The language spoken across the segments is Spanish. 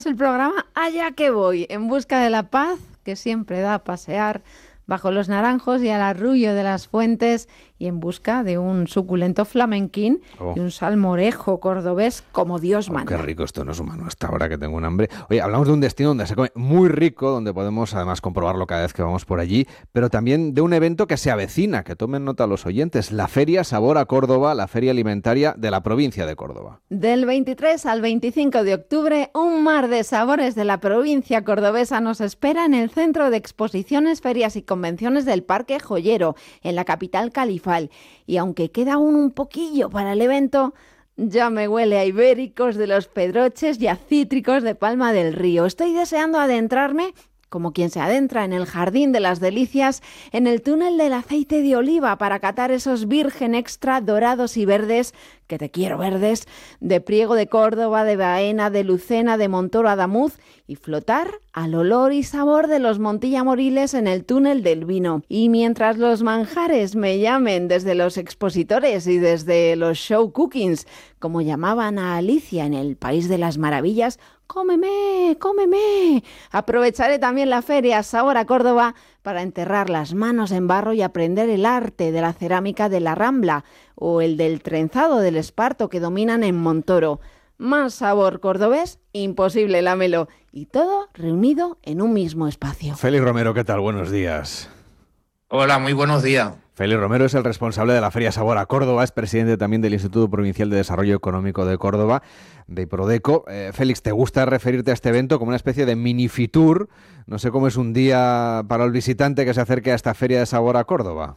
El programa Allá que voy, en busca de la paz, que siempre da a pasear bajo los naranjos y al arrullo de las fuentes, y en busca de un suculento flamenquín y un salmorejo cordobés como Dios manda. Qué rico, esto no es humano hasta ahora que tengo un hambre. Oye, hablamos de un destino donde se come muy rico, donde podemos además comprobarlo cada vez que vamos por allí, pero también de un evento que se avecina, que tomen nota los oyentes, la Feria Sabor a Córdoba, la feria alimentaria de la provincia de Córdoba. Del 23 al 25 de octubre, un mar de sabores de la provincia cordobesa nos espera en el Centro de Exposiciones, Ferias y Convenciones del Parque Joyero, en la capital califal. Y aunque queda aún un poquillo para el evento, ya me huele a ibéricos de los Pedroches y a cítricos de Palma del Río. Estoy deseando adentrarme, como quien se adentra en el jardín de las delicias, en el túnel del aceite de oliva para catar esos virgen extra dorados y verdes, que te quiero verdes, de Priego de Córdoba, de Baena, de Lucena, de Montoro a Adamuz, y flotar al olor y sabor de los Montilla Moriles en el túnel del vino. Y mientras los manjares me llamen desde los expositores y desde los show cookings, como llamaban a Alicia en el País de las Maravillas, ¡cómeme, cómeme! Aprovecharé también la feria Sabor a Córdoba para enterrar las manos en barro y aprender el arte de la cerámica de la Rambla o el del trenzado del esparto que dominan en Montoro. Más sabor cordobés, imposible, lámelo. Y todo reunido en un mismo espacio. Félix Romero, ¿qué tal? Buenos días. Hola, muy buenos días. Félix Romero es el responsable de la Feria Sabor a Córdoba, es presidente también del Instituto Provincial de Desarrollo Económico de Córdoba, de Prodeco. Félix, ¿te gusta referirte a este evento como una especie de mini-fitur? No sé cómo es un día para el visitante que se acerque a esta Feria de Sabor a Córdoba.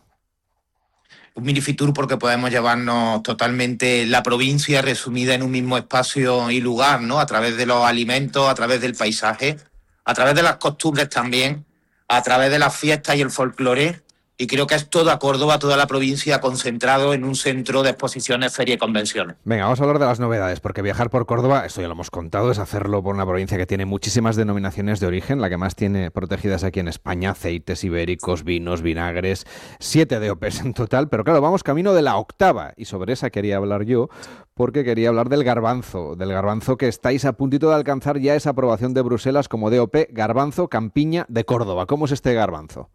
Un mini-fitur porque podemos llevarnos totalmente la provincia resumida en un mismo espacio y lugar, ¿no? A través de los alimentos, a través del paisaje, a través de las costumbres también, a través de las fiestas y el folclore. Y creo que es toda Córdoba, toda la provincia concentrado en un centro de exposiciones, ferias y convenciones. Venga, vamos a hablar de las novedades, porque viajar por Córdoba, esto ya lo hemos contado, es hacerlo por una provincia que tiene muchísimas denominaciones de origen, la que más tiene protegidas aquí en España, aceites ibéricos, vinos, vinagres, 7 DOPs en total, pero claro, vamos camino de la 8ª, y sobre esa quería hablar yo, porque quería hablar del garbanzo que estáis a puntito de alcanzar ya esa aprobación de Bruselas como DOP, garbanzo campiña de Córdoba. ¿Cómo es este garbanzo?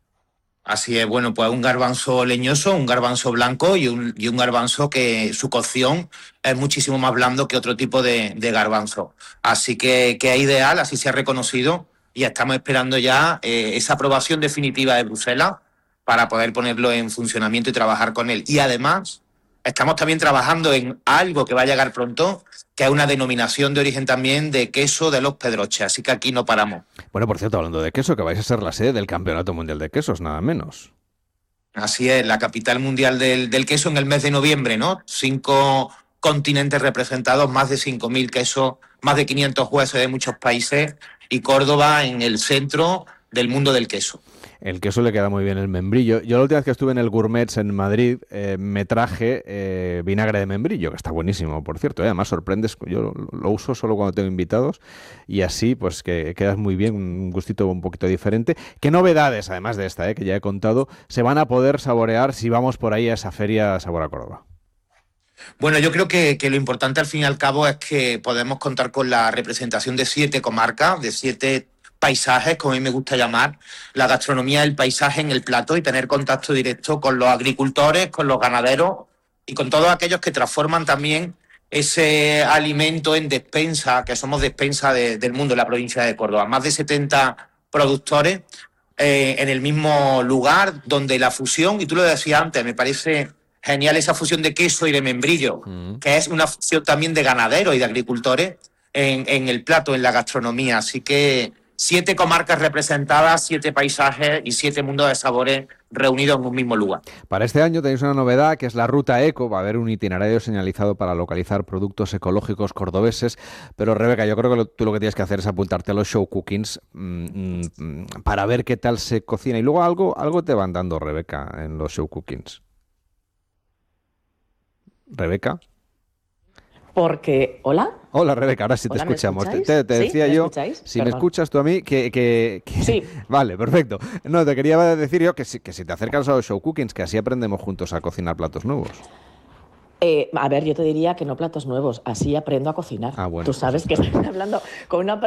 Así es, bueno, pues un garbanzo leñoso, un garbanzo blanco y un garbanzo que su cocción es muchísimo más blando que otro tipo de garbanzo. Así que es ideal, así se ha reconocido y estamos esperando ya esa aprobación definitiva de Bruselas para poder ponerlo en funcionamiento y trabajar con él. Y además estamos también trabajando en algo que va a llegar pronto, que es una denominación de origen también de queso de los Pedroches, así que aquí no paramos. Bueno, por cierto, hablando de queso, que vais a ser la sede del Campeonato Mundial de Quesos, nada menos. Así es, la capital mundial del queso en el mes de noviembre, ¿no? 5 continentes representados, más de 5.000 quesos, más de 500 jueces de muchos países y Córdoba en el centro del mundo del queso. El queso le queda muy bien el membrillo. Yo la última vez que estuve en el Gourmets en Madrid me traje vinagre de membrillo, que está buenísimo, por cierto. Además sorprendes, yo lo uso solo cuando tengo invitados y así pues que quedas muy bien, un gustito un poquito diferente. ¿Qué novedades, además de esta que ya he contado, se van a poder saborear si vamos por ahí a esa feria Sabor a Córdoba? Bueno, yo creo que lo importante al fin y al cabo es que podemos contar con la representación de 7 comarcas, de 7 paisajes, como a mí me gusta llamar, la gastronomía del paisaje en el plato y tener contacto directo con los agricultores, con los ganaderos y con todos aquellos que transforman también ese alimento en despensa, que somos despensa del mundo de la provincia de Córdoba. Más de 70 productores en el mismo lugar donde la fusión, y tú lo decías antes, me parece genial esa fusión de queso y de membrillo, que es una fusión también de ganaderos y de agricultores en el plato, en la gastronomía. Así que 7 comarcas representadas, 7 paisajes y 7 mundos de sabores reunidos en un mismo lugar. Para este año tenéis una novedad que es la Ruta Eco. Va a haber un itinerario señalizado para localizar productos ecológicos cordobeses. Pero Rebeca, yo creo que tú lo que tienes que hacer es apuntarte a los show cookings para ver qué tal se cocina. Y luego algo te van dando, Rebeca, en los show cookings. Rebeca. Porque, ¿hola? Hola, Rebeca, ahora sí te escuchamos. Te decía ¿Sí? ¿Me yo, escucháis? si Perdón. me escuchas tú a mí, que... Sí. Vale, perfecto. No, te quería decir yo que si te acercas a los show cookings, que así aprendemos juntos a cocinar platos nuevos. Sí, Vale, perfecto. No, te quería decir yo que si te acercas a los show cookings, que así aprendemos juntos a cocinar platos nuevos. No, te quería decir yo que si te acercas a los show cookings, que así aprendemos juntos a cocinar platos nuevos. A ver, yo te diría que no platos nuevos, así aprendo a cocinar. Ah, bueno, Tú sabes que estoy hablando con una